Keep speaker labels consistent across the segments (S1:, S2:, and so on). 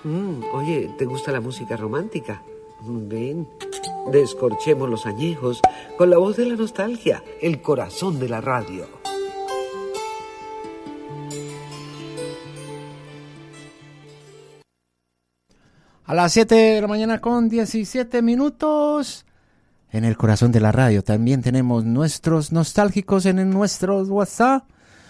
S1: Oye, ¿te gusta la música romántica? Ven, descorchemos los añejos con la voz de la nostalgia, el corazón de la radio.
S2: A las 7 de la mañana con 17 minutos. En el corazón de la radio también tenemos nuestros nostálgicos en nuestro WhatsApp.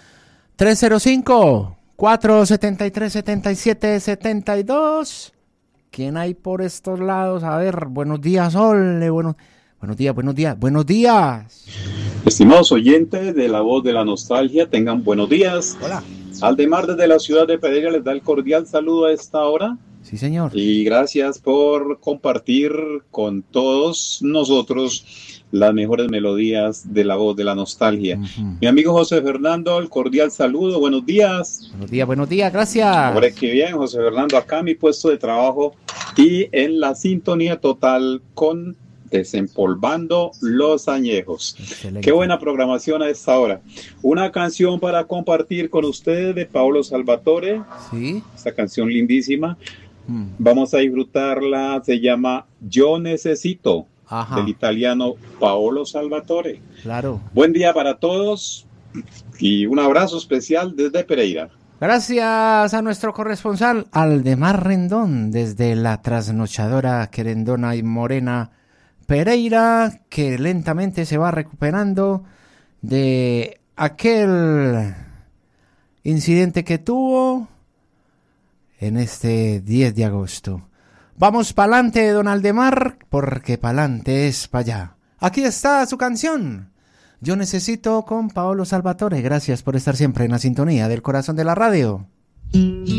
S2: 305-473-7772. ¿Quién hay por estos lados? A ver, buenos días, Ole. Buenos días.
S3: Estimados oyentes de La Voz de la Nostalgia, tengan buenos días.
S2: Hola.
S3: Aldemar desde la ciudad de Pereira les da el cordial saludo a esta hora.
S2: Sí, señor.
S3: Y gracias por compartir con todos nosotros las mejores melodías de La Voz de la Nostalgia. Mi amigo José Fernando, el cordial saludo. Buenos días.
S2: Buenos días, gracias.
S3: Hombre, qué bien, José Fernando, acá en mi puesto de trabajo y en la sintonía total con Desempolvando los Añejos.
S2: Excelente.
S3: Qué buena programación a esta hora. Una canción para compartir con ustedes de Paolo Salvatore.
S2: Sí.
S3: Esta canción lindísima. Vamos a disfrutarla. Se llama Yo Necesito.
S2: Ajá.
S3: Del italiano Paolo Salvatore.
S2: Claro.
S3: Buen día para todos y un abrazo especial desde Pereira.
S2: Gracias a nuestro corresponsal Aldemar Rendón desde la trasnochadora querendona y morena Pereira, que lentamente se va recuperando de aquel incidente que tuvo en este 10 de agosto. Vamos pa'lante, don Aldemar, porque pa'lante es pa' allá. Aquí está su canción. Yo Necesito con Paolo Salvatore. Gracias por estar siempre en la sintonía del corazón de la radio.